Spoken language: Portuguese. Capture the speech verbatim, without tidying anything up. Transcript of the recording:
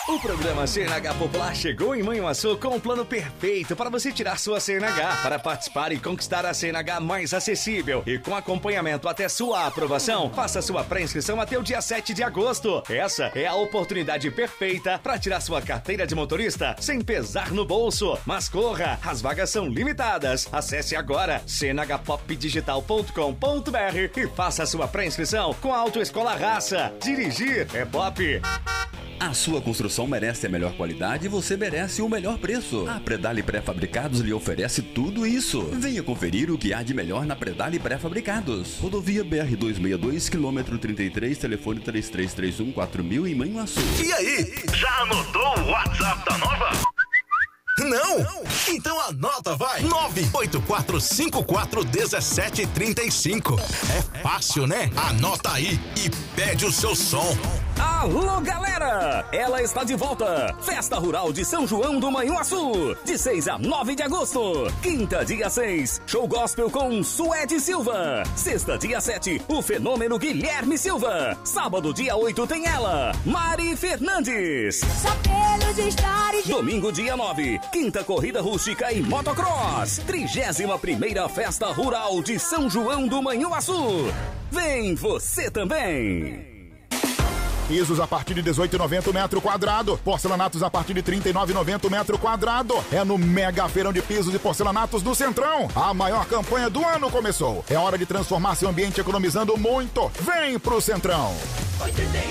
O programa C N H Popular chegou em Manhuaçu com um plano perfeito para você tirar sua C N H. Para participar e conquistar a C N H mais acessível e com acompanhamento até sua aprovação, faça sua pré-inscrição até o dia sete de agosto. Essa é a oportunidade perfeita para tirar sua carteira de motorista sem pesar no bolso. Mas corra, as vagas são limitadas. Acesse agora c n h pop digital ponto com ponto b r e faça sua pré-inscrição com a Autoescola Raça. Dirigir é pop. A sua construção merece a melhor qualidade e você merece o melhor preço. A Predale Pré-Fabricados lhe oferece tudo isso. Venha conferir o que há de melhor na Predale Pré-Fabricados. Rodovia B R duzentos e sessenta e dois, quilômetro trinta e três, telefone três três três um quatro mil em Manhuaçu. E aí, já anotou o WhatsApp da Nova? Não? Então anota, vai! nove oito quatro cinco quatro um sete três cinco. É fácil, né? Anota aí e pede o seu som. Alô, galera! Ela está de volta! Festa Rural de São João do Manhuaçu, de seis a nove de agosto. Quinta, dia seis, show gospel com Suede Silva. Sexta, dia sete, o fenômeno Guilherme Silva. Sábado, dia oito, tem ela, Mari Fernandes. Domingo, dia nove, quinta corrida rústica e motocross. Trigésima primeira Festa Rural de São João do Manhuaçu. Vem você também! Pisos a partir de dezoito reais e noventa centavos metro quadrado. Porcelanatos a partir de trinta e nove reais e noventa centavos metro quadrado. É no Mega Feirão de Pisos e Porcelanatos do Centrão. A maior campanha do ano começou. É hora de transformar seu ambiente economizando muito. Vem pro Centrão.